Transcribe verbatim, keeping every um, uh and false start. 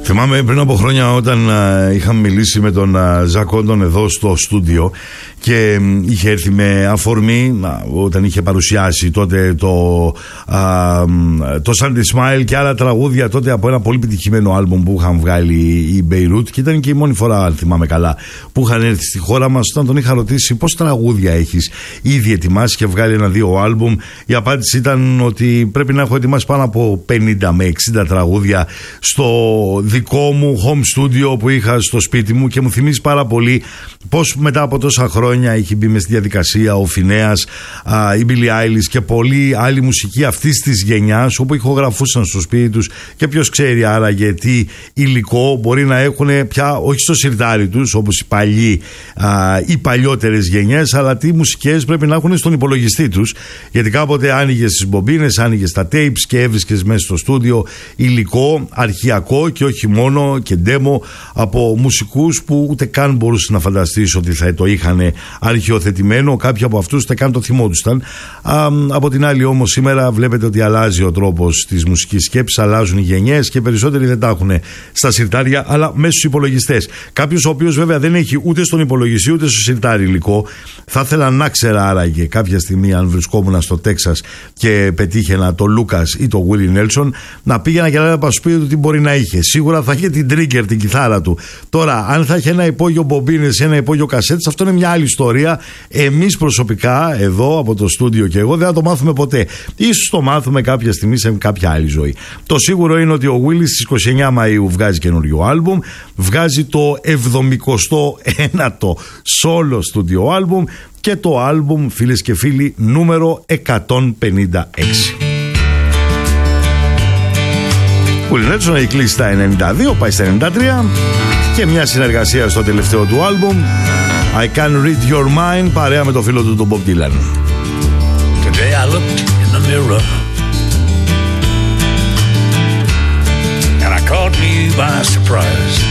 Θυμάμαι πριν από χρόνια όταν α, είχαμε μιλήσει με τον Ζακ Όντον εδώ στο στούντιο και είχε έρθει με αφορμή α, όταν είχε παρουσιάσει τότε το, α, το Sunday Smile και άλλα τραγούδια τότε από ένα πολύ πετυχημένο άλμπουμ που είχαν βγάλει η Beirut, και ήταν και η μόνη φορά, αν θυμάμαι καλά, που είχαν έρθει στη χώρα μας. Όταν τον είχα ρωτήσει πώς τραγούδια έχεις ήδη ετοιμάσει και βγάλει ένα-δύο άλμπουμ, η απάντηση ήταν ότι πρέπει να έχω ετοιμάσει πάνω από πενήντα με εξήντα τραγούδια στο δικό μου home studio που είχα στο σπίτι μου, και μου θυμίζει πάρα πολύ πως μετά από τόσα χρόνια έχει μπει μες στη διαδικασία ο Φινέας, α, η Billie Eilish και πολλοί άλλοι μουσικοί αυτής της γενιάς, όπου ηχογραφούσαν στο σπίτι τους, και ποιος ξέρει άραγε τι υλικό μπορεί να έχουν πια, όχι στο σιρτάρι τους όπως οι παλιοί, α, οι παλιότερες γενιές, αλλά τι μουσικές πρέπει να έχουν στον υπολογιστή τους, γιατί κάποτε άνοιγες τις μπομπίνες, άνοιγες τα tapes και έβρισκες μέσα στο στούντιο υλικό αρχαιακό και όχι μόνο, και demo από μουσικούς που ούτε καν μπορούσες να φανταστείς ότι θα το είχαν αρχαιοθετημένο. Κάποιοι από αυτούς ούτε καν το θυμόντουσαν. Α, από την άλλη όμως σήμερα βλέπετε ότι αλλάζει ο τρόπος της μουσικής σκέψης, αλλάζουν οι γενιές και περισσότεροι δεν τα έχουν στα σιρτάρια αλλά μέσα στους υπολογιστές. Κάποιος ο οποίος βέβαια δεν έχει ούτε στον υπολογιστή ούτε στο σιρτάρι υλικό, θα ήθελα να ξέρα άραγε κάποια στιγμή, αν βρισκόμουν στο Τέξας και πετύχαινα το Λούκας ή το Willie Nelson, να πήγαινα και να σπίτι του τι μπορεί να είχε. Σίγουρα θα είχε την Trigger, την κιθάρα του. Τώρα, αν θα είχε ένα υπόγειο μπομπίνες, ένα υπόγειο κασέτες, αυτό είναι μια άλλη ιστορία. Εμείς προσωπικά, εδώ από το στούντιο και εγώ, δεν θα το μάθουμε ποτέ. Ίσως το μάθουμε κάποια στιγμή σε κάποια άλλη ζωή. Το σίγουρο είναι ότι ο Willis στις είκοσι εννέα Μαΐου βγάζει καινούριο άλμπουμ, βγάζει το εβδομηκοστό ένατο solo studio άλμπουμ, και το άλμπουμ, φίλες και φίλοι, νούμερο εκατόν πενήντα έξι. Willie Nelson έχει κλείσει στα ενενήντα δύο, πάει στα ενενήντα τρία, και μια συνεργασία στο τελευταίο του άλμπουμ, I Can Read Your Mind, παρέα με το φίλο του τον Bob Dylan. Today I looked in the mirror and I caught me by surprise.